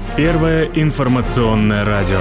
Первое информационное радио.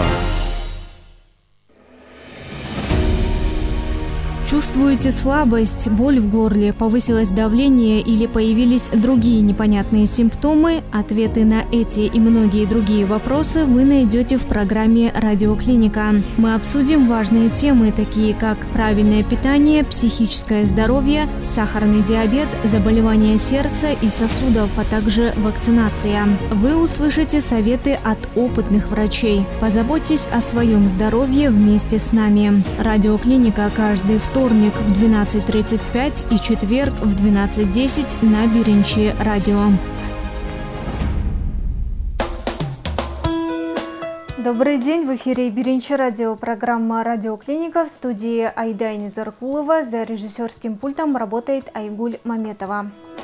Чувствуете слабость, боль в горле, повысилось давление или появились другие непонятные симптомы? Ответы на эти и многие другие вопросы вы найдете в программе «Радиоклиника». Мы обсудим важные темы, такие как правильное питание, психическое здоровье, сахарный диабет, заболевания сердца и сосудов, а также вакцинация. Вы услышите советы от опытных врачей. Позаботьтесь о своем здоровье вместе с нами. «Радиоклиника» каждый вторник в 12:35 и четверг в 12:10 на Биринчи радио. Добрый день, в эфире Биринчи радио, программа «Радиоклиника», в студии Айда Низаркулова, за режиссерским пультом работает Айгуль Маметова.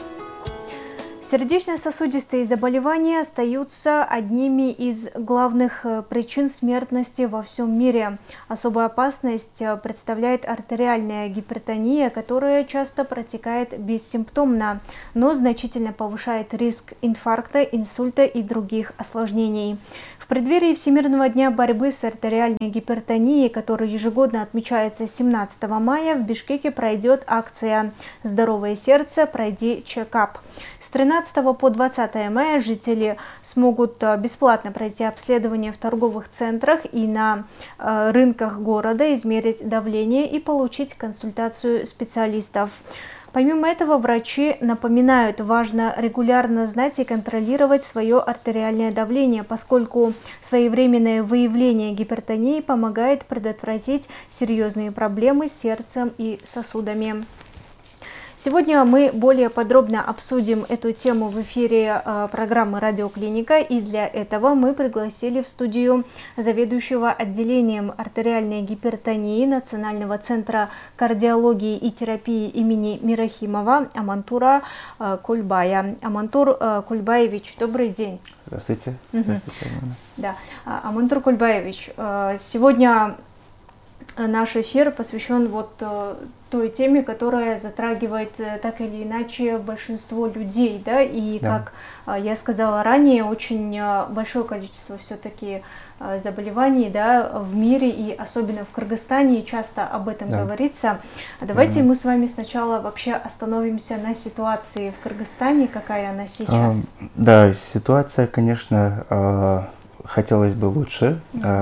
Сердечно-сосудистые заболевания остаются одними из главных причин смертности во всем мире. Особую опасность представляет артериальная гипертония, которая часто протекает бессимптомно, но значительно повышает риск инфаркта, инсульта и других осложнений. В преддверии Всемирного дня борьбы с артериальной гипертонией, который ежегодно отмечается 17 мая, в Бишкеке пройдет акция «Здоровое сердце, пройди чекап». С 13 по 20 мая жители смогут бесплатно пройти обследование в торговых центрах и на рынках города, измерить давление и получить консультацию специалистов. Помимо этого, врачи напоминают, важно регулярно знать и контролировать свое артериальное давление, поскольку своевременное выявление гипертонии помогает предотвратить серьезные проблемы с сердцем и сосудами. Сегодня мы более подробно обсудим эту тему в эфире программы «Радиоклиника», и для этого мы пригласили в студию заведующего отделением артериальной гипертонии Национального центра кардиологии и терапии имени Мирахимова Амантура Кульбая. Амантур Кульбаевич, добрый день. Здравствуйте. Здравствуйте. Да. Амантур Кульбаевич, сегодня наш эфир посвящен той теме, которая затрагивает так или иначе большинство людей, да, и как я сказала ранее, очень большое количество все-таки заболеваний, да, в мире и особенно в Кыргызстане, часто об этом говорится. Давайте мы с вами сначала вообще остановимся на ситуации в Кыргызстане, какая она сейчас. Да, ситуация, конечно, хотелось бы лучше.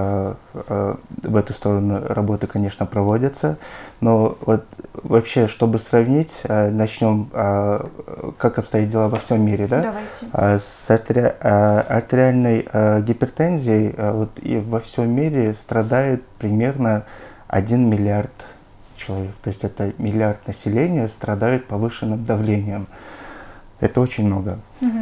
В эту сторону работы, конечно, проводятся. Но вот вообще, чтобы сравнить, начнем, как обстоят дела во всем мире. Да? Давайте. С артериальной гипертензией и во всем мире страдает примерно 1 миллиард человек. То есть это миллиард населения страдает повышенным давлением. Это очень много.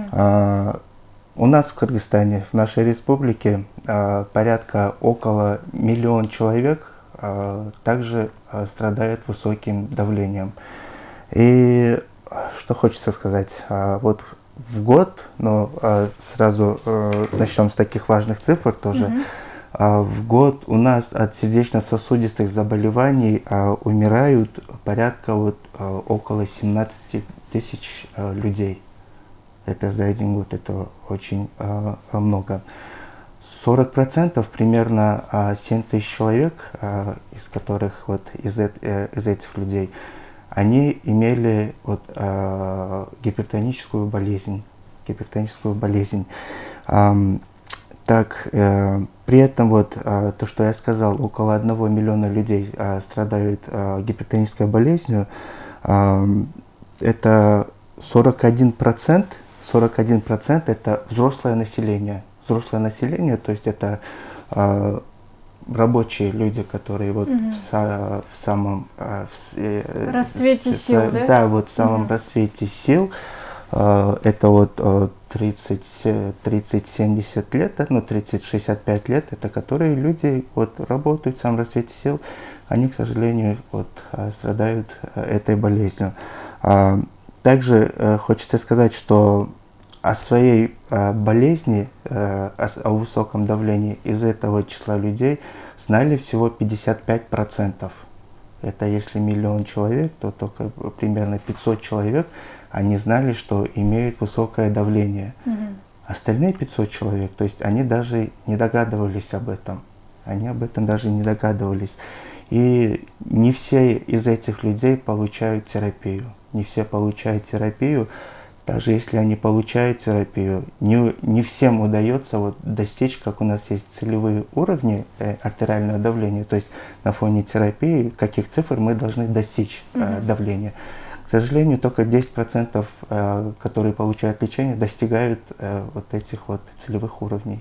У нас в Кыргызстане, в нашей республике, порядка около 1 миллиона человек также страдают высоким давлением. И что хочется сказать, вот в год, но сразу начнем с таких важных цифр тоже, в год у нас от сердечно-сосудистых заболеваний умирают порядка около 17 тысяч людей. Это за один год, это очень много. 40% примерно 7 тысяч человек, из которых из этих людей, они имели гипертоническую болезнь. При этом то, что я сказал, около 1 миллиона людей страдают гипертонической болезнью, это 41% это взрослое население. Взрослое население, то есть это рабочие люди, которые в самом расцвете сил, да? Да, в самом расцвете сил. Это 30-70 лет, 30-65 лет, это которые люди работают в самом расцвете сил, они, к сожалению, страдают этой болезнью. Также хочется сказать, что о своей болезни, о высоком давлении из этого числа людей знали всего 55%. Это если 1 миллион человек, то только примерно 500 человек, они знали, что имеют высокое давление. Остальные 500 человек, то есть они даже не догадывались об этом. Они об этом даже не догадывались. И не все из этих людей получают терапию. Не все получают терапию. Даже если они получают терапию, не всем удается вот достичь, как у нас есть целевые уровни артериального давления, то есть на фоне терапии, каких цифр мы должны достичь давления. К сожалению, только 10%, которые получают лечение, достигают вот этих вот целевых уровней.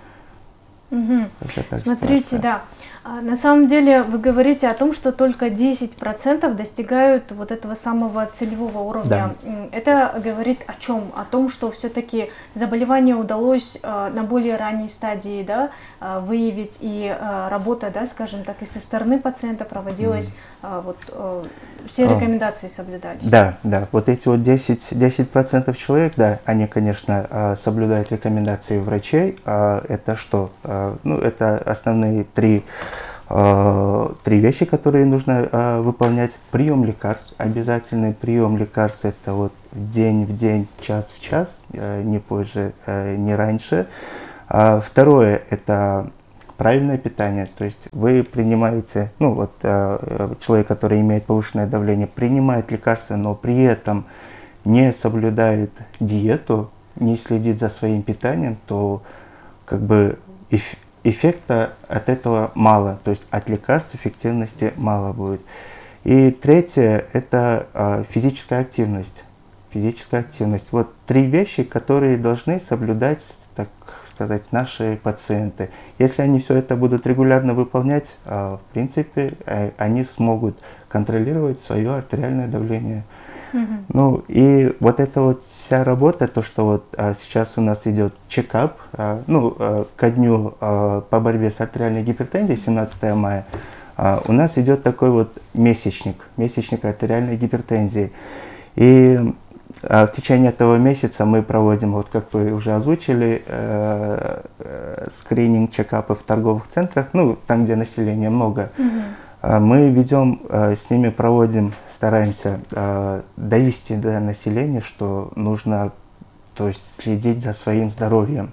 Смотрите, да. На самом деле вы говорите о том, что только 10% достигают вот этого самого целевого уровня. Да. Это говорит о чем? О том, что все-таки заболевание удалось на более ранней стадии, да, выявить, и работа, да, скажем так, и со стороны пациента проводилась, все рекомендации соблюдались. Да, да. Вот эти вот 10% человек, да, они, конечно, соблюдают рекомендации врачей. Это что? Ну, это основные три вещи, которые нужно выполнять. Прием лекарств, обязательный прием лекарств, это вот день в день, час в час, не позже, не раньше. Второе, это правильное питание, то есть вы принимаете, ну вот человек, который имеет повышенное давление, принимает лекарства, но при этом не соблюдает диету, не следит за своим питанием, то как бы эффекта от этого мало, то есть от лекарств эффективности мало будет. И третье – это физическая активность. Физическая активность. Вот три вещи, которые должны соблюдать, так сказать, наши пациенты. Если они все это будут регулярно выполнять, в принципе, они смогут контролировать свое артериальное давление. Ну и вот эта вот вся работа, то, что вот сейчас у нас идет чекап, ко дню по борьбе с артериальной гипертензией, 17 мая, у нас идет такой вот месячник артериальной гипертензии. И в течение этого месяца мы проводим, вот как вы уже озвучили, скрининг, чекапы в торговых центрах, ну там, где населения много. Мы ведем, с ними проводим, стараемся довести до населения, что нужно, то есть, следить за своим здоровьем.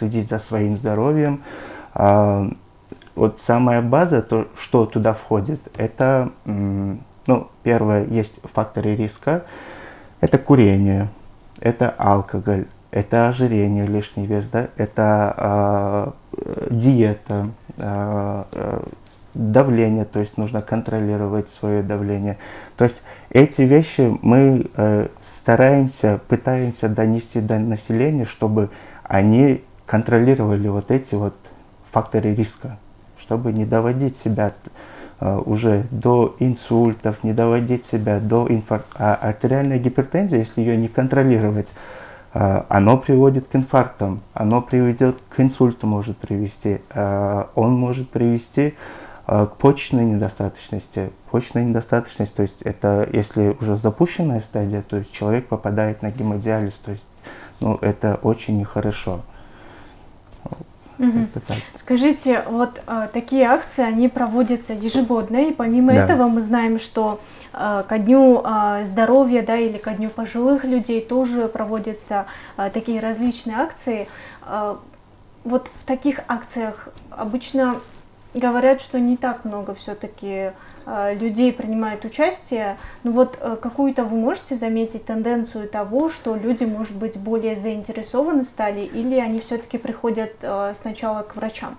Вот самая база, то, что туда входит, это, первое, есть факторы риска, это курение, это алкоголь, это ожирение, лишний вес, да, это диета, давление, то есть нужно контролировать свое давление. То есть эти вещи мы пытаемся донести до населения, чтобы они контролировали вот эти вот факторы риска, чтобы не доводить себя уже до инсультов, не доводить себя до инфаркта. А артериальная гипертензия, если ее не контролировать, оно приводит к инфарктам, оно приведет к инсульту, может привести, он может привести к почечной недостаточности. Почечная недостаточность, то есть это если уже запущенная стадия, то есть человек попадает на гемодиализ, то есть это очень нехорошо. Скажите, вот такие акции, они проводятся ежегодно, и помимо этого мы знаем, что ко дню здоровья, да, или ко дню пожилых людей тоже проводятся такие различные акции. Вот в таких акциях обычно говорят, что не так много все-таки людей принимает участие. Но вот какую-то вы можете заметить тенденцию того, что люди, может быть, более заинтересованы стали, или они все-таки приходят сначала к врачам?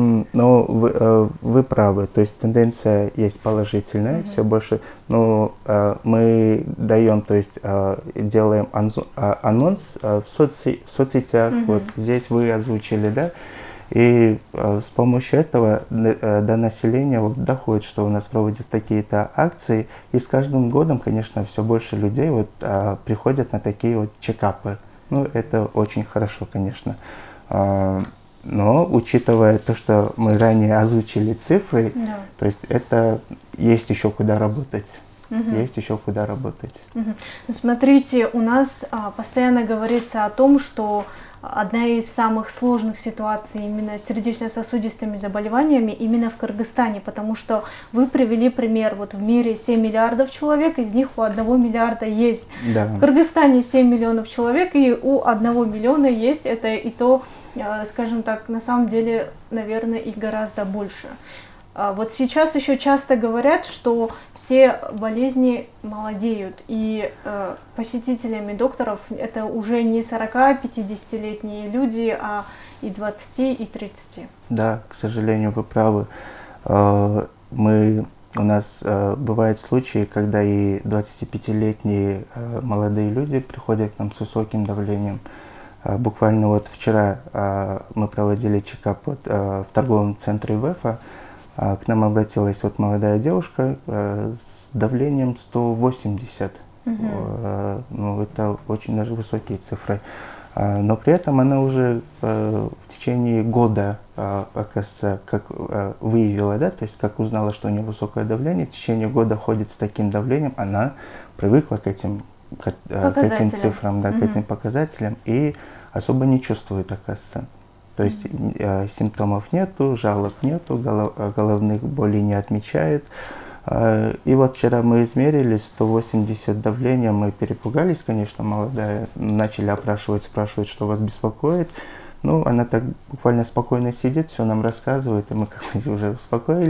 Вы правы, то есть тенденция есть положительная, все больше, но мы даем, то есть делаем анонс в соцсетях, вот здесь вы озвучили, да, и с помощью этого до населения доходит, что у нас проводят такие-то акции, и с каждым годом, конечно, все больше людей приходят на такие вот чекапы. Это очень хорошо, конечно. Но учитывая то, что мы ранее озвучили цифры, то есть это есть еще куда работать. Есть еще куда работать. Смотрите, у нас постоянно говорится о том, что одна из самых сложных ситуаций именно с сердечно-сосудистыми заболеваниями именно в Кыргызстане, потому что вы привели пример, вот в мире 7 миллиардов человек, из них у 1 миллиарда есть. Да. В Кыргызстане 7 миллионов человек, и у 1 миллиона есть, это и то, скажем так, на самом деле, наверное, и гораздо больше. Вот сейчас еще часто говорят, что все болезни молодеют, и посетителями докторов это уже не 40-50-летние люди, а и 20, и 30. Да, к сожалению, вы правы. У нас бывают случаи, когда и 25-летние молодые люди приходят к нам с высоким давлением. Буквально вот вчера мы проводили чекап в торговом центре ВЭФа. К нам обратилась вот молодая девушка с давлением 180. Ну, это очень даже высокие цифры. Но при этом она уже в течение года, оказывается, как выявила, да, то есть как узнала, что у нее высокое давление, в течение года ходит с таким давлением, она привыкла к этим цифрам, да, к этим показателям и особо не чувствует, оказывается. То есть симптомов нету, жалоб нету, головных болей не отмечает. И вот вчера мы измерили 180 давления, мы перепугались, конечно, молодая, начали опрашивать, спрашивать, что вас беспокоит. Ну, она так буквально спокойно сидит, все нам рассказывает, и мы как бы уже успокоились.